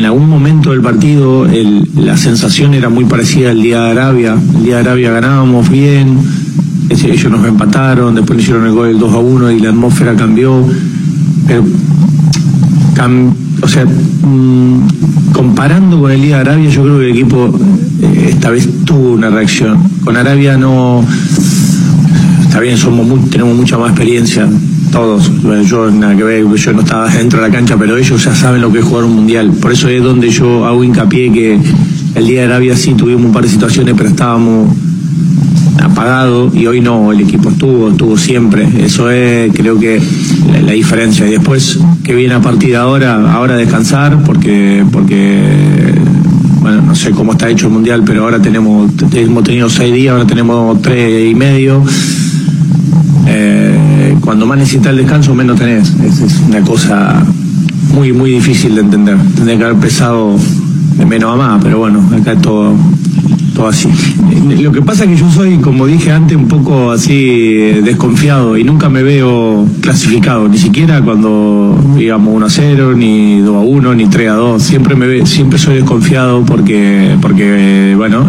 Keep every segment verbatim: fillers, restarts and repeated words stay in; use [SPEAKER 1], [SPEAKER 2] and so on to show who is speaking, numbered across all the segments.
[SPEAKER 1] en algún momento del partido el, la sensación era muy parecida al día de Arabia. El día de Arabia ganábamos bien, ellos nos empataron, después le hicieron el gol el dos a uno y la atmósfera cambió. Pero, cam, o sea, mmm, comparando con el día de Arabia, yo creo que el equipo eh, esta vez tuvo una reacción. Con Arabia no... Está bien, somos muy, tenemos mucha más experiencia, todos. Bueno, yo nada que ver, yo no estaba dentro de la cancha, pero ellos ya saben lo que es jugar un mundial. Por eso es donde yo hago hincapié que el día de Arabia sí tuvimos un par de situaciones, pero estábamos apagados, y hoy no, el equipo estuvo, estuvo siempre. Eso es, creo que, la, la diferencia. Y después, que viene a partir de ahora, ahora descansar, porque, porque, bueno, no sé cómo está hecho el mundial, pero ahora tenemos, hemos tenido seis días, ahora tenemos tres y medio. Eh, cuando más necesitas el descanso, menos tenés. Es, es una cosa muy, muy difícil de entender. Tendría que haber pesado de menos a más, pero bueno, acá es todo, todo así. Lo que pasa es que yo soy, como dije antes, un poco así desconfiado y nunca me veo clasificado, ni siquiera cuando íbamos uno a cero, ni dos a uno, ni tres a dos. Siempre me ve, siempre soy desconfiado porque, porque bueno,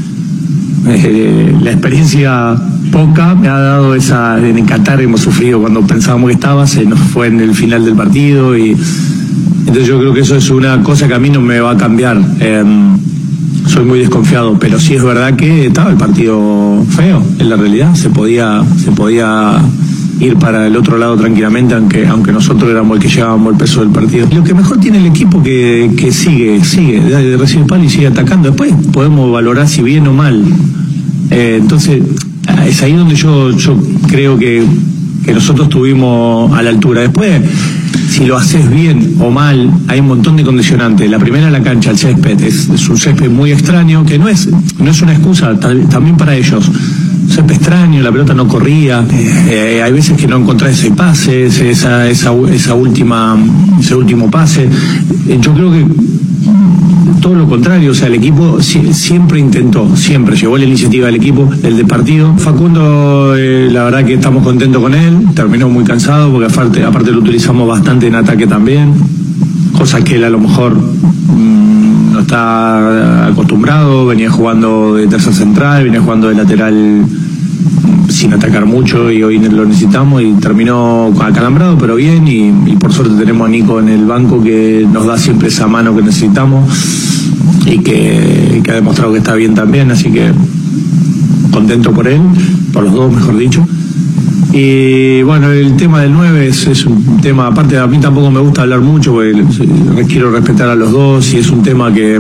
[SPEAKER 1] eh, la experiencia poca me ha dado esa. En Qatar hemos sufrido cuando pensábamos que estaba, se nos fue en el final del partido, y entonces yo creo que eso es una cosa que a mí no me va a cambiar. Eh, soy muy desconfiado, pero sí es verdad que estaba el partido feo, en la realidad se podía se podía ir para el otro lado tranquilamente, aunque aunque nosotros éramos el que llevábamos el peso del partido. Lo que mejor tiene el equipo que, que sigue, sigue, recibe palo y sigue atacando. Después podemos valorar si bien o mal. Eh, entonces es ahí donde yo, yo creo que, que nosotros estuvimos a la altura. Después, si lo haces bien o mal, hay un montón de condicionantes. La primera, la cancha, el césped, es, es un césped muy extraño, que no es, no es una excusa, tal, también para ellos. Un césped extraño, la pelota no corría, eh, hay veces que no encontrás ese pase, esa, esa, esa última, ese último pase. Yo creo que todo lo contrario, o sea, el equipo si, siempre intentó, siempre llevó la iniciativa del equipo, del de partido. Facundo, eh, la verdad que estamos contentos con él, terminó muy cansado porque aparte, aparte lo utilizamos bastante en ataque también, cosa que él a lo mejor mmm, no está acostumbrado, venía jugando de tercer central, venía jugando de lateral sin atacar mucho, y hoy lo necesitamos, y terminó acalambrado, pero bien, y, y por suerte tenemos a Nico en el banco, que nos da siempre esa mano que necesitamos y que, que ha demostrado que está bien también, así que contento por él, por los dos mejor dicho. Y bueno, el tema del nueve es, es un tema, aparte a mí tampoco me gusta hablar mucho porque quiero respetar a los dos, y es un tema que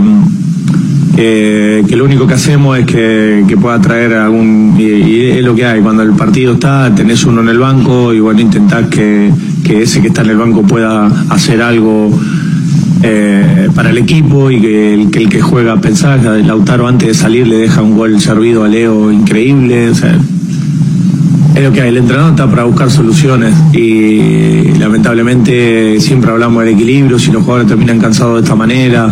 [SPEAKER 1] Eh, que lo único que hacemos es que, que pueda traer algún, y, y es lo que hay, cuando el partido está, tenés uno en el banco, y bueno, intentás que, que ese que está en el banco pueda hacer algo eh, para el equipo, y que el, que el que juega pensar. Lautaro antes de salir le deja un gol servido a Leo increíble, o sea, es lo que hay. El entrenador está para buscar soluciones, y lamentablemente siempre hablamos del equilibrio. Si los jugadores terminan cansados de esta manera,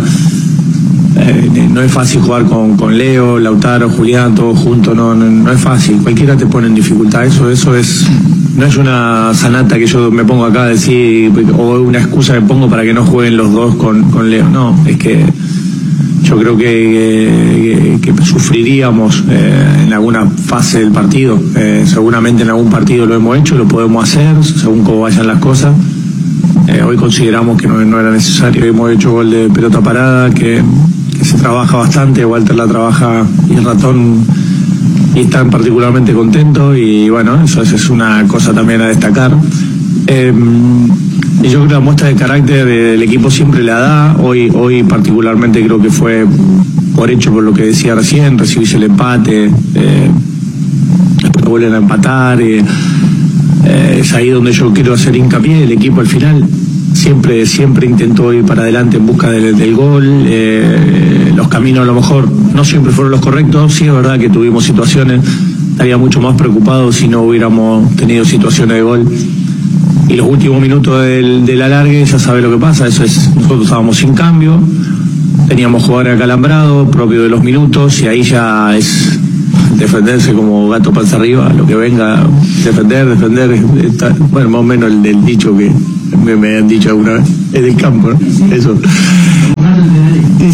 [SPEAKER 1] Eh, no es fácil jugar con, con Leo, Lautaro, Julián, todos juntos, no, no, no es fácil, cualquiera te pone en dificultad. Eso, eso es, no es una sanata que yo me pongo acá a decir, o una excusa que pongo para que no jueguen los dos con, con Leo, no, es que yo creo que, que, que sufriríamos eh, en alguna fase del partido, eh, seguramente en algún partido lo hemos hecho, lo podemos hacer, según cómo vayan las cosas. Eh, hoy consideramos que no, no era necesario, hemos hecho gol de pelota parada, que que se trabaja bastante, Walter la trabaja, y el ratón, y están particularmente contentos, y bueno, eso, eso es una cosa también a destacar. Eh, y yo creo que la muestra de carácter del equipo siempre la da, hoy, hoy particularmente creo que fue por hecho, por lo que decía recién, recibirse el empate, eh, después vuelven a empatar, y, eh, es ahí donde yo quiero hacer hincapié. El equipo al final siempre siempre intentó ir para adelante en busca del, del gol. Eh, los caminos a lo mejor no siempre fueron los correctos, sí es verdad que tuvimos situaciones, estaría mucho más preocupado si no hubiéramos tenido situaciones de gol. Y los últimos minutos del, del alargue, ya sabe lo que pasa, eso es, nosotros estábamos sin cambio, teníamos jugadores acalambrados, propio de los minutos, y ahí ya es defenderse como gato panza arriba, lo que venga, defender, defender, está, bueno, más o menos el del dicho que me, me han dicho alguna vez, es del campo, ¿no? Eso.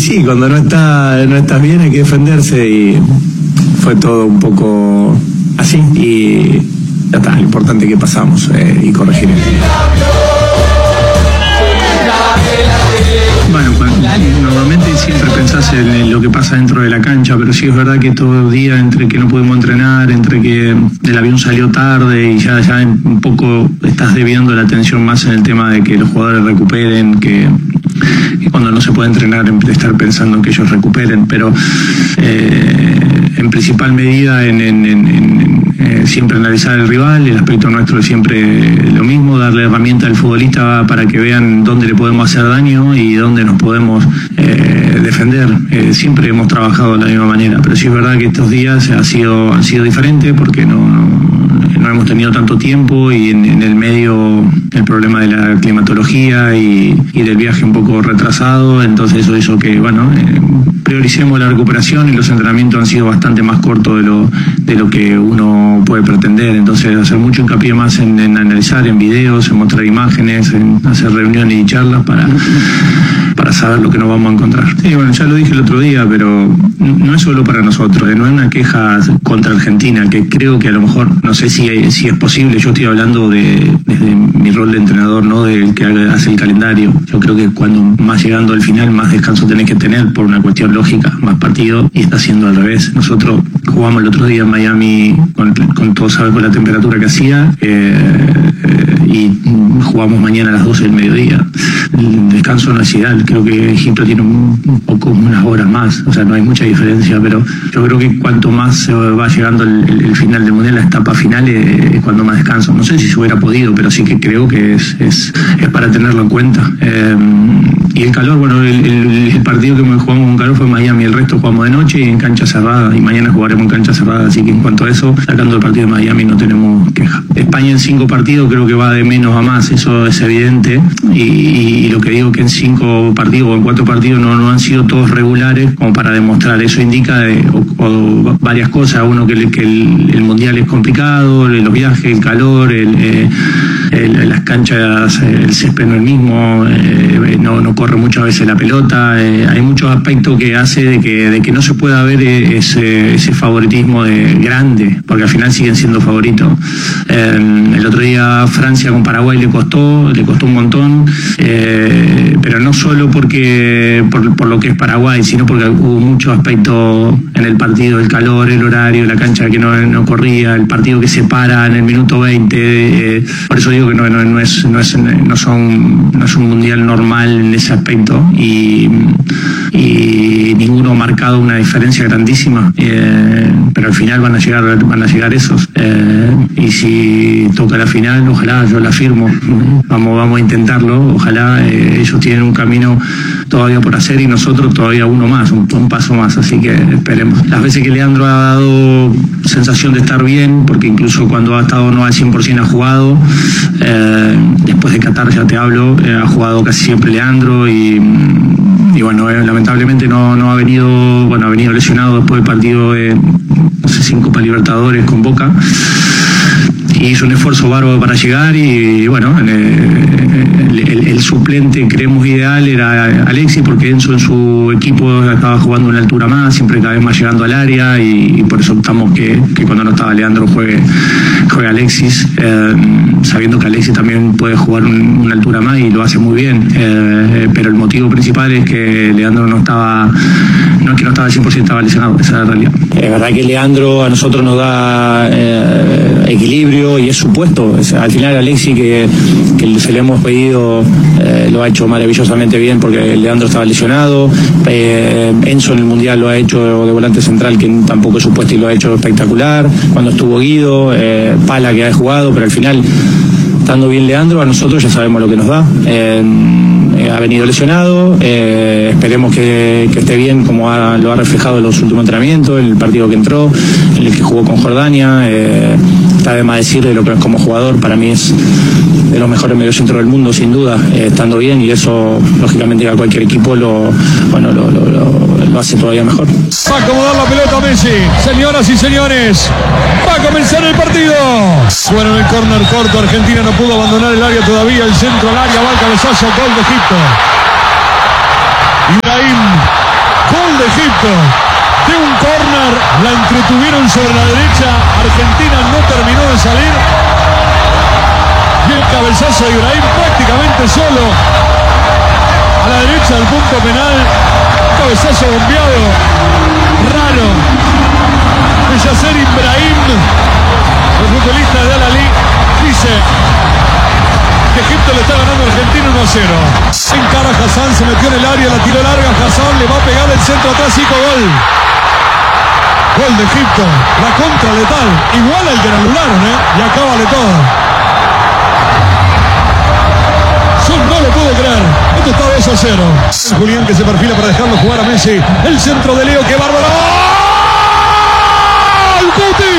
[SPEAKER 1] sí, cuando no está, no estás bien hay que defenderse y fue todo un poco así y ya está, lo importante es que pasamos eh, y corregir. Bueno, normalmente siempre pensás en lo que pasa dentro de la cancha, pero sí es verdad que todo el día, entre que no podemos entrenar, entre que el avión salió tarde y ya, ya un poco estás debiendo la atención más en el tema de que los jugadores recuperen, que, que cuando no se puede entrenar estar pensando en que ellos recuperen, pero eh, en principal medida en, en, en, en eh, siempre analizar el rival, el aspecto nuestro es siempre lo mismo, darle herramienta al futbolista para que vean dónde le podemos hacer daño y dónde nos podemos eh, defender. Eh, siempre hemos trabajado de la misma manera, pero sí es verdad que estos días ha sido, han sido diferentes porque no, no, no hemos tenido tanto tiempo y en, en el medio el problema de la climatología y, y del viaje un poco retrasado, entonces eso hizo que, bueno, eh, prioricemos la recuperación y los entrenamientos han sido bastante más cortos de lo, de lo que uno puede pretender, entonces hacer mucho hincapié más en, en analizar, en videos, en mostrar imágenes, en hacer reuniones y charlas para, para saber lo que nos vamos a encontrar. Sí, bueno, ya lo dije el otro día, pero no es solo para nosotros, eh, no es una queja contra Argentina, que creo que a lo mejor, no sé si, si es posible, yo estoy hablando de, desde mi rol de entrenador, no del que hace el calendario. Yo creo que cuando más llegando al final, más descanso tenés que tener por una cuestión lógica, más partido, y está siendo al revés. Nosotros jugamos el otro día en Miami, con, con todo sabe con la temperatura que hacía, eh, eh, y jugamos mañana a las doce del mediodía. El descanso no es ideal, creo que Egipto tiene un, un poco unas horas más, o sea, no hay mucha diferencia, pero yo creo que cuanto más se va llegando el, el, el final del mundial, la etapa final, eh, es cuando más descanso. No sé si se hubiera podido, pero sí que creo que es, es, es para tenerlo en cuenta. Eh, y el calor, bueno, el, el, el partido que jugamos con calor fue en Miami, el resto jugamos de noche y en cancha cerrada, y mañana jugaremos en cancha cerrada, así que en cuanto a eso, sacando el partido de Miami no tenemos queja. España en cinco partidos creo que va de menos a más, eso es evidente, y, y lo que digo que en cinco partidos o en cuatro partidos no, no han sido todos regulares como para demostrar, eso indica de, o, o varias cosas, uno que, que el, el mundial es complicado, los viajes, el calor, el, eh, el, las canchas, el césped no es el mismo, eh, no, no corre muchas veces la pelota, eh, hay muchos aspectos que hace de que, de que no se pueda ver ese, ese favoritismo de grande, porque al final siguen siendo favoritos. Eh, el otro día Francia con Paraguay le costó, le costó un montón, eh, pero no solo porque por, por lo que es Paraguay, sino porque hubo muchos aspectos en el partido, el calor, el horario, la cancha que no, no corría, el partido que se para en el minuto veinte, eh, por eso digo que no, no, no, es, no, es, no, son, no es un mundial normal en ese aspecto, y, y ninguno ha marcado una diferencia grandísima, eh, pero al final van a llegar, van a llegar esos, eh, y si toca la final, ojalá, yo la firmo, vamos, vamos a intentarlo, ojalá, eh, ellos tienen un camino todavía por hacer y nosotros todavía uno más, un, un paso más, así que esperemos. Las veces que Leandro ha dado sensación de estar bien, porque incluso cuando ha estado no al cien por ciento ha jugado, eh, después de Qatar ya te hablo, eh, ha jugado casi siempre Leandro y, y bueno, eh, lamentablemente no, no ha venido, bueno, ha venido lesionado después del partido de, no sé, sin Copa Libertadores con Boca, y hizo un esfuerzo bárbaro para llegar y bueno, el, el, el, el suplente creemos ideal era Alexis, porque Enzo en su equipo estaba jugando una altura más, siempre cada vez más llegando al área, y, y por eso optamos que, que cuando no estaba Leandro juegue, juegue Alexis, eh, sabiendo que Alexis también puede jugar un, una altura más y lo hace muy bien, eh, pero el motivo principal es que Leandro no estaba, no es que no estaba al cien por ciento, estaba lesionado, esa es la realidad. Es verdad que Leandro a nosotros nos da eh, equilibrio y es su puesto. Al final Alexis, que, que se le hemos pedido, eh, lo ha hecho maravillosamente bien porque Leandro estaba lesionado, eh, Enzo en el Mundial lo ha hecho de volante central, que tampoco es su puesto, y lo ha hecho espectacular, cuando estuvo Guido, eh, Pala, que ha jugado, pero al final, estando bien Leandro, a nosotros ya sabemos lo que nos da. Eh, eh, ha venido lesionado, eh, esperemos que, que esté bien, como ha, lo ha reflejado en los últimos entrenamientos, en el partido que entró, en el que jugó con Jordania, eh, está de más decirle lo que es como jugador, para mí es de los mejores mediocentros del mundo, sin duda, eh, estando bien, y eso lógicamente a cualquier equipo lo, bueno, lo, lo, lo, lo hace todavía mejor.
[SPEAKER 2] Va a acomodar la pelota Messi, señoras y señores, va a comenzar el partido. Bueno, en el córner corto, Argentina no pudo abandonar el área todavía, el centro al área, va al cabezazo, gol de Egipto. Ibrahim de Egipto. De un córner, la entretuvieron sobre la derecha. Argentina no terminó de salir. Y el cabezazo de Ibrahim prácticamente solo. A la derecha del punto penal. Cabezazo bombeado. Raro. De Yasser Ibrahim, el futbolista de Al-Ahly, dice que Egipto le está ganando a Argentina uno a cero. Encara Hassan, se metió en el área, la tiró larga. Hassan le va a pegar el centro atrás y gol. Gol de Egipto, la contra letal, igual al que la anularon, ¿eh? Y acá vale todo. Yo no lo puedo creer, esto está dos a cero. Julián que se perfila para dejarlo jugar a Messi. El centro de Leo, que bárbaro. ¡Gol! ¡Guti!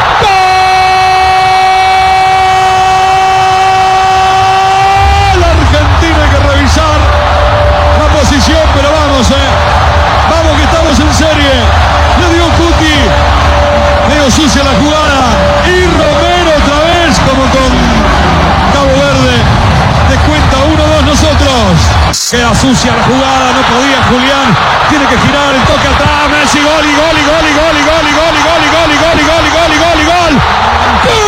[SPEAKER 2] ¡Gol! Argentina, hay que revisar la posición, pero vamos, ¿eh? Vamos que estamos en serie. Le dio Guti, medio sucia la jugada, y Romero otra vez, como con Cabo Verde, descuenta uno dos nosotros. Queda sucia la jugada, no podía Julián, tiene que girar, el toque atrás, Messi, gol y gol y gol y gol y gol y gol y gol y gol y gol y gol y gol y gol y gol.